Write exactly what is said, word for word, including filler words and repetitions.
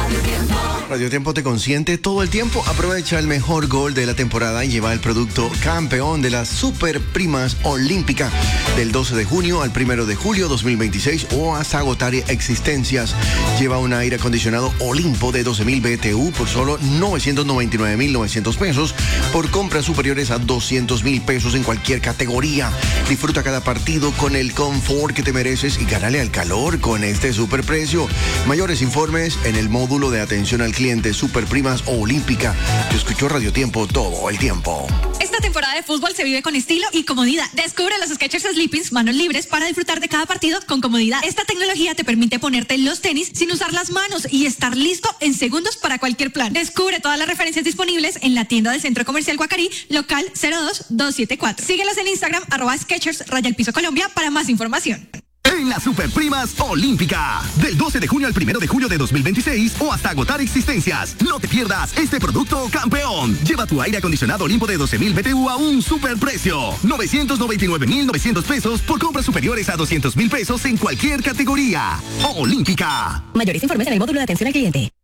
Radio Tiempo te consiente todo el tiempo. Aprovecha el mejor gol de la temporada y lleva el producto campeón de las Super Primas Olímpica del doce de junio al primero de julio dos mil veintiséis o hasta agotar existencias. Lleva un aire acondicionado Olimpo de doce mil B T U por solo novecientos noventa y nueve mil novecientos pesos por compras superiores a doscientos mil pesos en cualquier categoría. Disfruta cada partido con el confort que te mereces y gánale al calor con este superprecio. Mayores informes en el módulo de atención al cliente Super Primas Olímpica. Yo escucho Radio Tiempo todo el tiempo. Esta temporada de fútbol se vive con estilo y comodidad. Descubre los Skechers Sleepings manos libres para disfrutar de cada partido con comodidad. Esta tecnología te permite ponerte los tenis sin usar las manos y estar listo en segundos para cualquier plan. Descubre todas las referencias disponibles en la tienda del Centro Comercial Guacarí, local cero dos dos siete cuatro. Síguelos en Instagram, arroba Skechers, raya el piso Colombia para más información. En las Super Primas Olímpica, del doce de junio al primero de julio de dos mil veintiséis o hasta agotar existencias. No te pierdas este producto campeón. Lleva tu aire acondicionado Olimpo de doce mil B T U a un superprecio. novecientos noventa y nueve mil novecientos pesos por compras superiores a doscientos mil pesos en cualquier categoría. Olímpica. Mayores informes en el módulo de atención al cliente.